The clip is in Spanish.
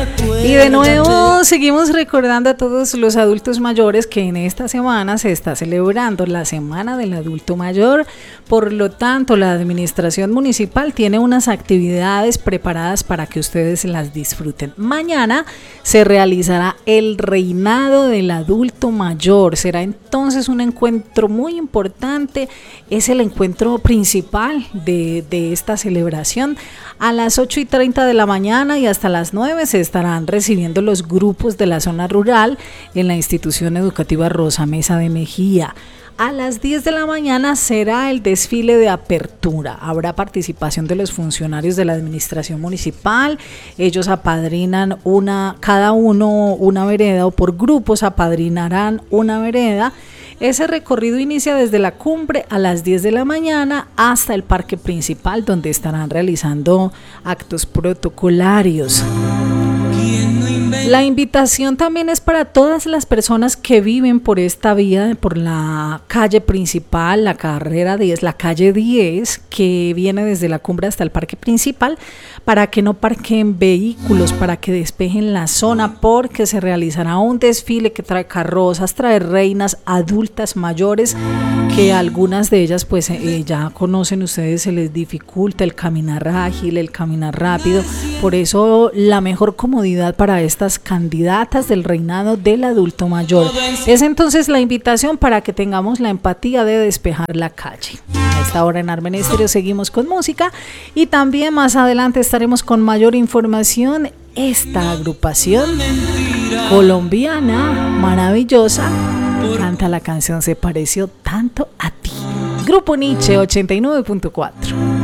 Y de nuevo seguimos recordando a todos los adultos mayores que en esta semana se está celebrando la Semana del Adulto Mayor. Por lo tanto, la administración municipal tiene unas actividades preparadas para que ustedes las disfruten. Mañana se realizará el reinado del adulto mayor. Será entonces un encuentro muy importante. Es el encuentro principal de esta celebración. A las 8:30 de la mañana y hasta las 9 se estarán recibiendo los grupos de la zona rural en la institución educativa Rosa Mesa de Mejía. A las 10 de la mañana será el desfile de apertura. Habrá participación de los funcionarios de la administración municipal. Ellos apadrinan cada uno una vereda, o por grupos apadrinarán una vereda. Ese recorrido inicia desde la cumbre a las 10 de la mañana hasta el parque principal, donde estarán realizando actos protocolarios. La invitación también es para todas las personas que viven por esta vía, por la calle principal, la carrera 10, la calle 10, que viene desde la cumbre hasta el parque principal, para que no parquen vehículos, para que despejen la zona, porque se realizará un desfile que trae carrozas, trae reinas adultas mayores, que algunas de ellas pues ya conocen ustedes, se les dificulta el caminar ágil, el caminar rápido. Por eso la mejor comodidad para estas candidatas del reinado del adulto mayor es entonces la invitación para que tengamos la empatía de despejar la calle. A esta hora en Armen Estéreo seguimos con música y también más adelante estaremos con mayor información. Esta agrupación colombiana maravillosa canta la canción Se pareció tanto a ti. Grupo Nietzsche 89.4.